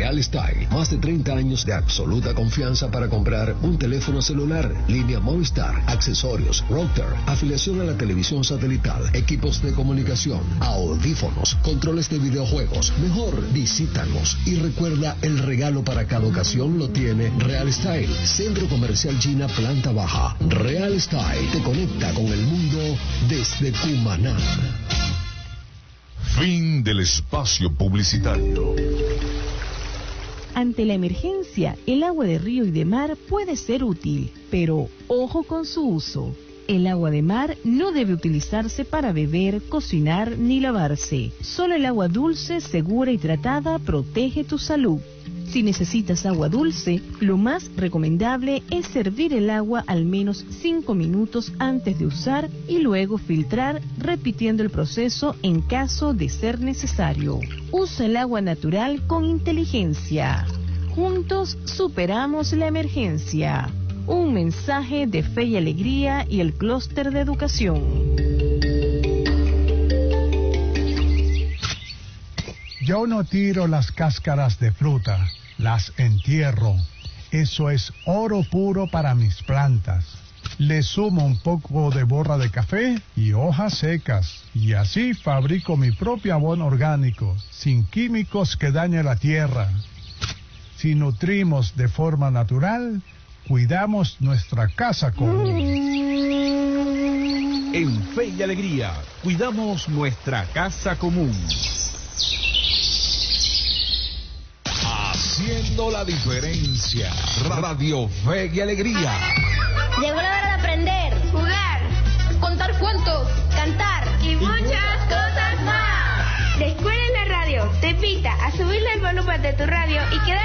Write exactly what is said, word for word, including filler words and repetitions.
Real Style, más de treinta años de absoluta confianza para comprar un teléfono celular, línea Movistar, accesorios, router, afiliación a la televisión satelital, equipos de comunicación, audífonos, controles de videojuegos. Mejor visítanos y recuerda, el regalo para cada ocasión lo tiene Real Style, Centro Comercial China, planta baja. Real Style te conecta con el mundo desde Cumaná. Fin del espacio publicitario. Ante la emergencia, el agua de río y de mar puede ser útil, pero ojo con su uso. El agua de mar no debe utilizarse para beber, cocinar ni lavarse. Solo el agua dulce, segura y tratada protege tu salud. Si necesitas agua dulce, lo más recomendable es servir el agua al menos cinco minutos antes de usar y luego filtrar, repitiendo el proceso en caso de ser necesario. Usa el agua natural con inteligencia. Juntos superamos la emergencia. Un mensaje de Fe y Alegría y el Clúster de Educación. Yo no tiro las cáscaras de fruta, las entierro. Eso es oro puro para mis plantas. Le sumo un poco de borra de café y hojas secas, y así fabrico mi propio abono orgánico, sin químicos que dañen la tierra. Si nutrimos de forma natural, cuidamos nuestra casa común. En Fe y Alegría, cuidamos nuestra casa común. Haciendo la diferencia. Radio Fe y Alegría. Llegó la hora de aprender, jugar, contar cuentos, cantar y muchas cosas más. La escuela en la radio te invita a subirle el volumen de tu radio y quedar